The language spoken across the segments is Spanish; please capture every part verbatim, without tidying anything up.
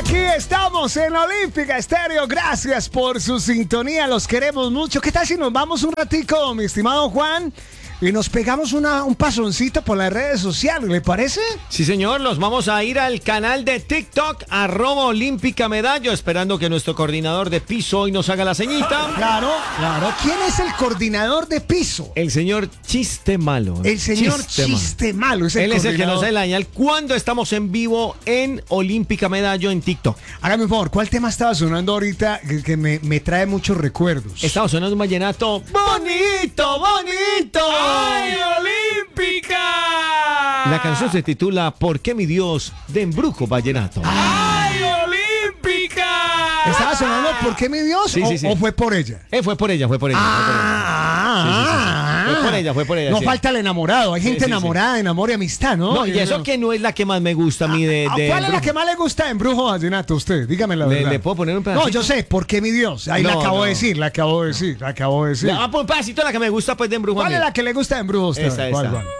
Aquí estamos en Olímpica Estéreo. Gracias por su sintonía. Los queremos mucho. ¿Qué tal si nos vamos un ratico, mi estimado Juan? Y nos pegamos una, un pasoncito por las redes sociales, ¿le parece? Sí, señor, los vamos a ir al canal de TikTok, arroba Olímpica Medallo, esperando que nuestro coordinador de piso hoy nos haga la ceñita. Claro, claro. ¿Quién es el coordinador de piso? El señor Chiste Malo. El señor Chiste, Chiste Malo. Malo es el Él es el que nos da la señal cuando estamos en vivo en Olímpica Medallo en TikTok. Hágame un favor, ¿cuál tema estaba sonando ahorita que, que me, me trae muchos recuerdos? Estaba sonando un vallenato bonito, bonito. ¡Ay, Olímpica! La canción se titula ¿Por qué mi Dios de Embrujo Vallenato? ¡Ay, Olímpica! ¿Estaba sonando ¿Por qué mi Dios? Sí, o, sí, sí. ¿O fue por ella? Eh, fue por ella, fue por ella. Ah, fue por ella. Sí, sí, sí, sí. Fue por ella, fue por ella. No sí. falta el enamorado. Hay gente Sí, sí, enamorada de amor y amistad, ¿no? No, y eso que no es la que más me gusta a mí de... Ah, de ¿Cuál es la Embrujo. que más le gusta de Embrujo Vallenato a usted? Dígame la ¿Le- verdad. le puedo poner un pedacito? No, yo sé, ¿por qué mi Dios? Ahí la No, acabo no. de decir, la acabo de decir, la acabo de decir. Le voy a poner un pedacito de la que me gusta pues de Embrujo a ¿Cuál mí. es la que le gusta de Embrujo a usted? Esa, ¿Cuál, esa. cuál?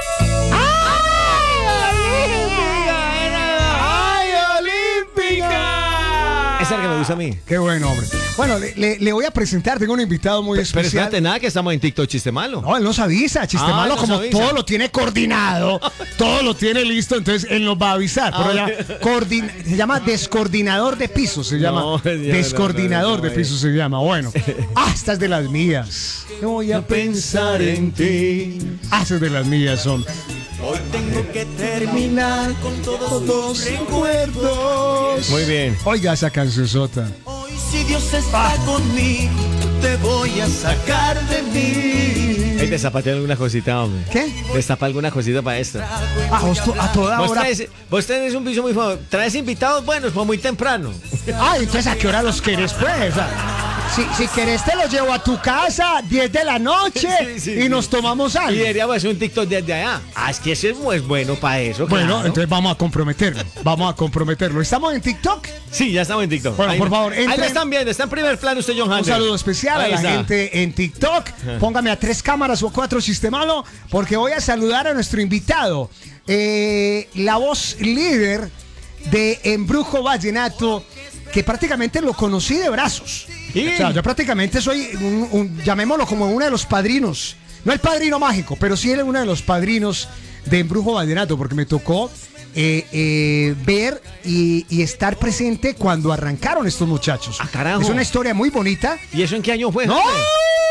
¡Ay, Olímpica! Esa es la que me gusta a mí. Qué bueno, hombre. Bueno, le, le- le voy a presentar, tengo un invitado muy Pero especial. espérate, nada que estamos en TikTok Chiste Malo. No, él nos avisa, Chiste Ah, Malo, nos como avisa. todo lo tiene coordinado, todo lo tiene listo, entonces él nos va a avisar. Pero Ah, ya, ok. coordin- se llama descoordinador de piso, se llama. No, ya, no, descoordinador no, no, no, de piso se llama. Bueno, ah, esta es de las mías. No voy a pensar en ti. Ah, esas de las mías son. Hoy tengo que terminar con todos los recuerdos. Muy bien. Oiga esa cancionzota. Hoy si Dios está conmigo, te voy a sacar de mí. Ahí destapate alguna cosita, hombre. ¿Qué? Destapa alguna cosita para esto. Ah, vos to- a toda Vos, hora. traes, vos tenés un piso muy famoso. Traes invitados buenos, pues muy temprano. Ah, entonces ¿a qué hora los querés, pues? O sea, si, si querés te los llevo a tu casa, diez de la noche, Sí, sí, y sí. nos tomamos Y algo. deberíamos hacer un TikTok desde allá. Ah, es que ese es muy bueno para eso. Bueno, claro. entonces vamos a comprometerlo. Vamos a comprometerlo. ¿Estamos en TikTok? Sí, ya estamos en TikTok. Bueno, ahí, por favor, Ahí entren. lo están viendo, está en primer plano usted, John Un Hunter. saludo especial Ahí a la está. gente en TikTok. Póngame a tres cámaras o cuatro Sistemalo, porque voy a saludar a nuestro invitado, eh, la voz líder de Embrujo Vallenato, que prácticamente lo conocí de brazos. Sí. O sea, yo prácticamente soy, un, un- llamémoslo como uno de los padrinos. No el padrino mágico, pero sí era uno de los padrinos de Embrujo Vallenato, porque me tocó eh, eh, ver y, y estar presente cuando arrancaron estos muchachos. Ah, carajo. Es una historia muy bonita. ¿Y eso en qué año fue? ¡No! hombre?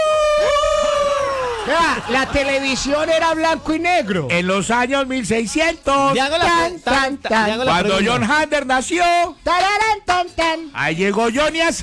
Vea, la televisión era blanco y negro. En los años mil seiscientos, Le hago la, Tan, tan, tan. le hago la cuando pregunta. John Hunter nació, Tararán, tan, tan. ahí llegó Johnny a hacer-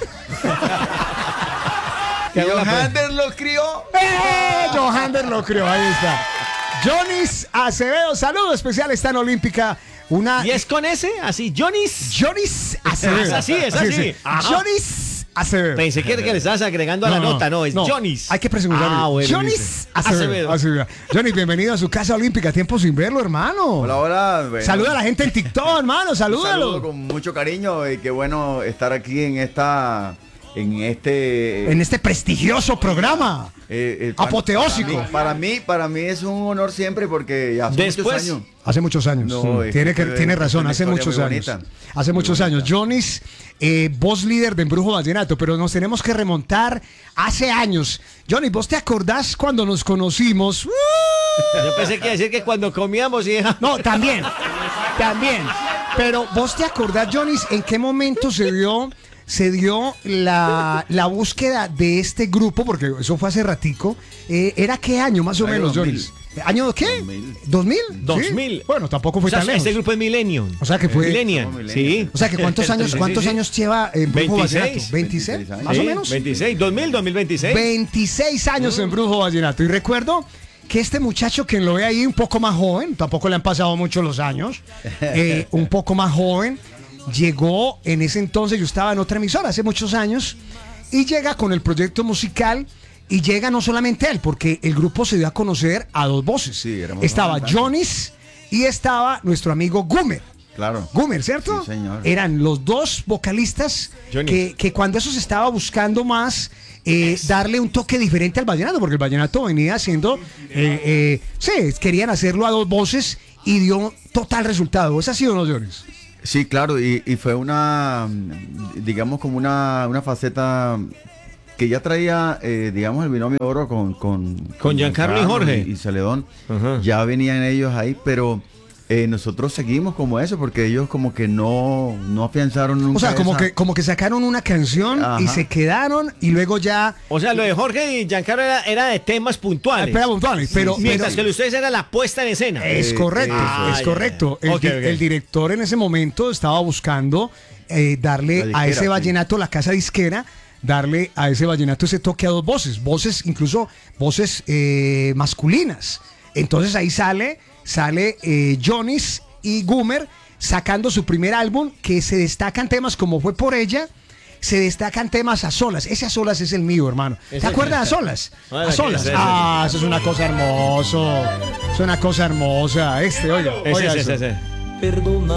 Le hago la pregunta. Hunter lo crió. ¡Eh! Johander lo creó, ahí está. Jonis Acevedo, saludo especial, está en Olímpica. Una ¿Y es con ese? Así, Johnny's. Jonis Acevedo. Es así, es así. Ajá. Jonis Acevedo. Pensé que, que le estabas agregando a la nota, no, es Johnny's. Hay que presentarlo. Ah, bueno. Jonis listo. Acevedo. Acevedo. Johnny, bienvenido a su casa olímpica. Tiempo sin verlo, hermano. Hola, hola. Bueno, Saluda a la gente en TikTok, hermano. un saludo Salúdalo. con mucho cariño y qué bueno estar aquí en esta, en este, En este prestigioso programa. eh, eh, para- apoteósico. Para mí, para mí, para mí es un honor siempre porque ya hace Después- muchos años. Hace muchos años. No, Mm. es tiene, que que, fue- tiene fue razón, una hace historia muchos muy años. bonita. Hace Muy muchos bonita. años. Jonis, eh, voz líder de Embrujo Vallenato, pero nos tenemos que remontar hace años. Johnny, ¿vos te acordás cuando nos conocimos? ¡Uh! Yo pensé que iba a decir que cuando comíamos y No, también, también. Pero vos te acordás, Jonis, en qué momento se dio, se dio la, la búsqueda de este grupo, porque eso fue hace ratico. Eh, ¿Era qué año más o Año menos, dos mil. Jonis? ¿Año qué? dos mil. ¿dos mil? dos ¿Sí? mil. Bueno, tampoco fue O sea, tan lejos. este grupo es Millennium. O sea que fue- Millennium. Somos Millennium. Sí. O sea que ¿cuántos años, Sí, sí, cuántos sí. años lleva en Brujo veintiséis. Vallenato? ¿veintiséis? veintiséis ¿Más o Sí, menos? veintiséis, dos mil, dos mil veintiséis. veintiséis años en Brujo Vallenato. Y recuerdo que este muchacho, quien lo ve ahí un poco más joven, tampoco le han pasado mucho los años, eh, un poco más joven, llegó en ese entonces, yo estaba en otra emisora hace muchos años, y llega con el proyecto musical. Y llega no solamente él, porque el grupo se dio a conocer a dos voces. Sí, éramos estaba bastantes. Jonis y estaba nuestro amigo Gumer. Claro. Gumer, ¿cierto? Sí, señor. Eran los dos vocalistas Johnny. que, que cuando eso se estaba buscando más eh, darle un toque diferente al vallenato, porque el vallenato venía haciendo, eh, eh, sí, querían hacerlo a dos voces y dio total resultado. ¿Es así o no, Jones? Sí, claro, y, y fue una, digamos, como una, una faceta que ya traía, eh, digamos, el binomio de oro con... Con, Con Giancarlo y Jorge. Y, y Celedón. Ajá. Ya venían ellos ahí, pero eh, nosotros seguimos como eso, porque ellos como que no, no afianzaron nunca O sea, como esa- que, como que sacaron una canción Ajá. y se quedaron y luego ya... O sea, lo de Jorge y Giancarlo era, era de temas puntuales. Espera, puntuales, pero, Mientras pero- que lo de ustedes era la puesta en escena. Es Eh, correcto, eso, es eso. correcto. El, Ok, di- ok. el director en ese momento estaba buscando eh, darle La disquera, a ese sí. vallenato, la casa disquera, darle a ese vallenato ese toque a dos voces, voces, incluso voces eh, masculinas. Entonces ahí sale, sale eh, Jonis y Gumer sacando su primer álbum, que se destacan temas como Fue por ella. Se destacan temas a solas. Ese a solas es el mío, hermano. ¿Te Ese- acuerdas de a solas? Ah, A solas. ese, ese. Ah, eso es una cosa hermosa. Es una cosa hermosa. Este, oiga. Ese, oiga ese, eso. ese, ese. Perdona.